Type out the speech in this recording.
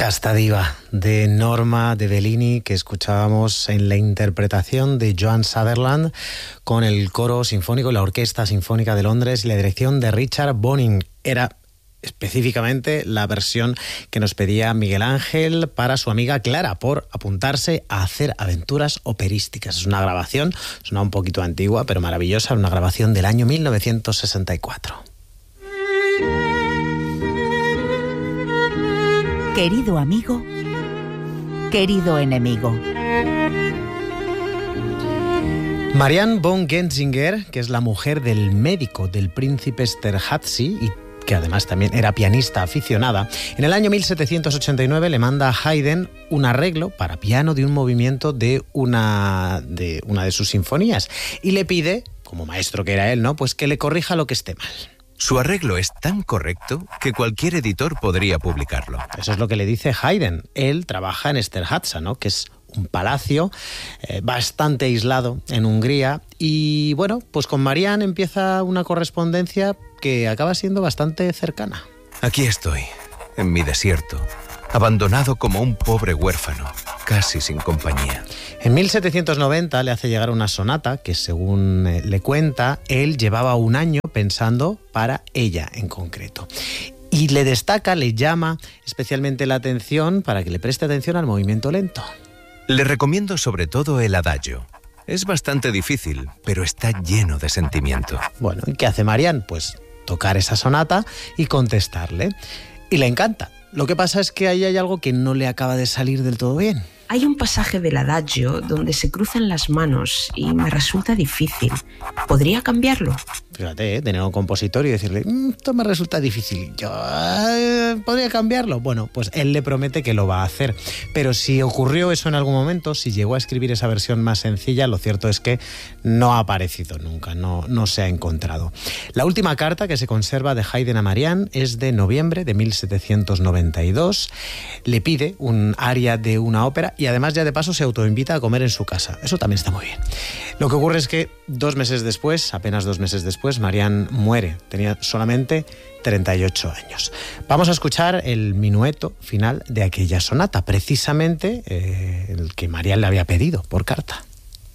Casta Diva, de Norma de Bellini, que escuchábamos en la interpretación de Joan Sutherland con el coro sinfónico y la Orquesta Sinfónica de Londres y la dirección de Richard Boning. Era específicamente la versión que nos pedía Miguel Ángel para su amiga Clara por apuntarse a hacer aventuras operísticas. Es una grabación, suena un poquito antigua, pero maravillosa, una grabación del año 1964. Querido amigo, querido enemigo. Marianne von Genzinger, que es la mujer del médico del príncipe Esterházy y que además también era pianista aficionada, en el año 1789 le manda a Haydn un arreglo para piano de un movimiento de una de sus sinfonías y le pide, como maestro que era él, ¿no?, pues que le corrija lo que esté mal. Su arreglo es tan correcto que cualquier editor podría publicarlo. Eso es lo que le dice Haydn. Él trabaja en Esterházy, ¿no?, que es un palacio bastante aislado en Hungría. Y bueno, pues con Marianne empieza una correspondencia que acaba siendo bastante cercana. Aquí estoy, en mi desierto, abandonado como un pobre huérfano, casi sin compañía. En 1790 le hace llegar una sonata que, según le cuenta, él llevaba un año pensando para ella en concreto. Y le destaca, le llama especialmente la atención para que le preste atención al movimiento lento. Le recomiendo sobre todo el adagio. Es bastante difícil, pero está lleno de sentimiento. Bueno, ¿y qué hace Marianne? Pues tocar esa sonata y contestarle. Y le encanta. Lo que pasa es que ahí hay algo que no le acaba de salir del todo bien. Hay un pasaje del adagio donde se cruzan las manos y me resulta difícil. ¿Podría cambiarlo? Fíjate, tener un compositor y decirle, esto me resulta difícil, yo podría cambiarlo. Bueno, pues él le promete que lo va a hacer. Pero si ocurrió eso en algún momento, si llegó a escribir esa versión más sencilla, lo cierto es que no ha aparecido nunca, no se ha encontrado. La última carta que se conserva de Haydn a Marianne es de noviembre de 1792. Le pide un aria de una ópera y además ya de paso se autoinvita a comer en su casa. Eso también está muy bien. Lo que ocurre es que apenas 2 meses después, Marianne muere. Tenía solamente 38 años. Vamos a escuchar el minueto final de aquella sonata, precisamente el que Marianne le había pedido por carta.